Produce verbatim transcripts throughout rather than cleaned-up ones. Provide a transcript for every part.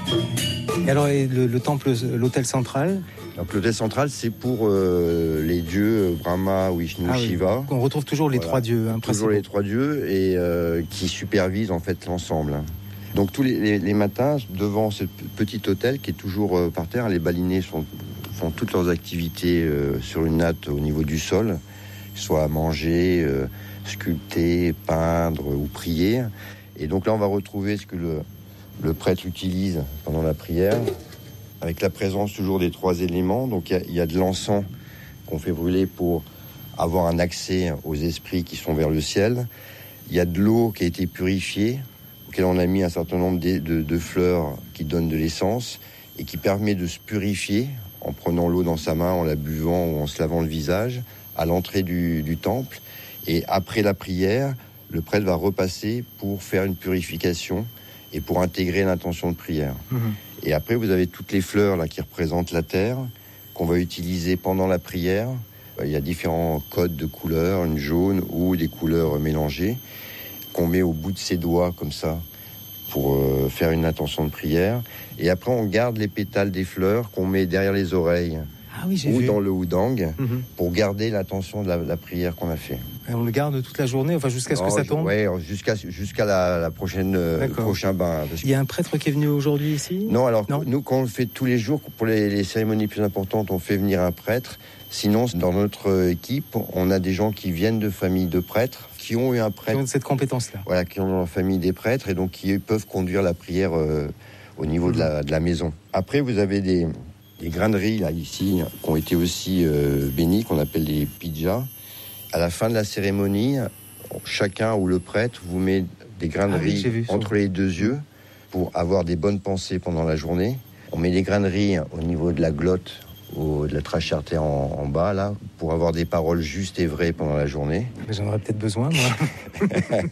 Et alors, et le, le temple, l'hôtel central? Donc l'hôtel central, c'est pour euh, les dieux Brahma, Vishnu, ah, Shiva. Oui. On retrouve toujours les voilà. trois dieux. Hein, toujours les trois dieux et euh, qui supervisent en fait l'ensemble. Donc tous les, les, les matins, devant ce petit hôtel qui est toujours euh, par terre, les balinés sont, font toutes leurs activités euh, sur une natte au niveau du sol, soit à manger, euh, sculpter, peindre ou prier. Et donc là, on va retrouver ce que le, le prêtre utilise pendant la prière, avec la présence toujours des trois éléments. Donc il y, y a de l'encens qu'on fait brûler pour avoir un accès aux esprits qui sont vers le ciel. Il y a de l'eau qui a été purifiée, auquel on a mis un certain nombre de, de, de fleurs qui donnent de l'essence et qui permet de se purifier en prenant l'eau dans sa main, en la buvant ou en se lavant le visage à l'entrée du, du temple. Et après la prière, le prêtre va repasser pour faire une purification et pour intégrer l'intention de prière. Mmh. Et après, vous avez toutes les fleurs là qui représentent la terre qu'on va utiliser pendant la prière. Il y a différents codes de couleurs, une jaune ou des couleurs mélangées, qu'on met au bout de ses doigts comme ça pour euh, faire une intention de prière. Et après, on garde les pétales des fleurs qu'on met derrière les oreilles. Ah oui, j'ai ou vu. dans le houdang, mmh. pour garder l'intention de la, la prière qu'on a fait. Et on le garde toute la journée, enfin jusqu'à ce non, que ça tombe. Oui, jusqu'à jusqu'à la, la prochaine le prochain bain. Parce Il y a un prêtre qui est venu aujourd'hui ici? Non, alors non nous quand on le fait tous les jours pour les, les cérémonies plus importantes, on fait venir un prêtre. Sinon, dans notre équipe, on a des gens qui viennent de familles de prêtres, qui ont eu un prêtre. Qui ont cette compétence-là. Voilà, qui ont dans leur famille des prêtres et donc qui peuvent conduire la prière euh, au niveau mmh. de, la, de la maison. Après, vous avez des des graineries là ici qui ont été aussi euh, bénies, qu'on appelle les pijas. À la fin de la cérémonie, chacun ou le prêtre vous met des graineries ah oui, entre les deux yeux pour avoir des bonnes pensées pendant la journée. On met des graineries au niveau de la glotte, au, de la trachée artère en, en bas là, pour avoir des paroles justes et vraies pendant la journée. Mais j'en aurais peut-être besoin, moi.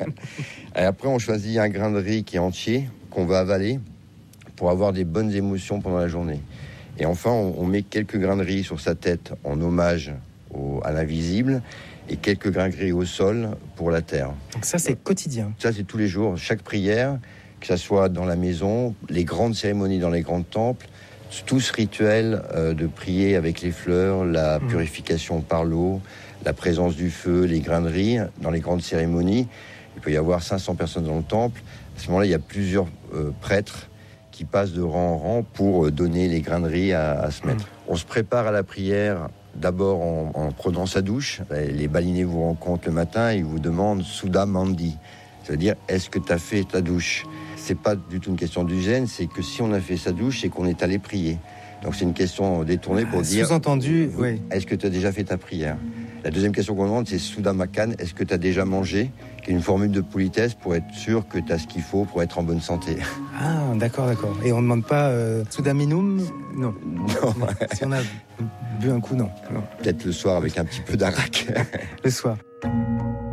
Et après, on choisit un grain de riz qui est entier, qu'on va avaler pour avoir des bonnes émotions pendant la journée. Et enfin, on, on met quelques grains de riz sur sa tête en hommage au, à l'invisible et quelques grains de riz au sol pour la terre. Donc ça, c'est quotidien. Ça, c'est tous les jours. Chaque prière, que ça soit dans la maison, les grandes cérémonies dans les grands temples, tout ce rituel euh, de prier avec les fleurs, la mmh. purification par l'eau, la présence du feu, les grains de riz dans les grandes cérémonies. Il peut y avoir cinq cents personnes dans le temple. À ce moment-là, il y a plusieurs euh, prêtres qui passent de rang en rang pour donner les grains de riz à, à se mettre. Mmh. On se prépare à la prière d'abord en, en prenant sa douche. Les balinés vous rencontrent le matin et ils vous demandent « Sudha Mandi », c'est-à-dire « Est-ce que tu as fait ta douche ?» C'est pas du tout une question d'hygiène, c'est que si on a fait sa douche, c'est qu'on est allé prier. Donc c'est une question détournée pour ah, dire sous-entendu, « oui. Est-ce que tu as déjà fait ta prière ?» La deuxième question qu'on demande, c'est « Sudha Makan », est-ce que tu as déjà mangé ? Qui est une formule de politesse pour être sûr que tu as ce qu'il faut pour être en bonne santé. Ah, d'accord, d'accord. Et on ne demande pas euh, Sudaminum ? Non. Non. Si on a bu un coup, non. non. Peut-être le soir avec un petit peu d'arak. Le soir.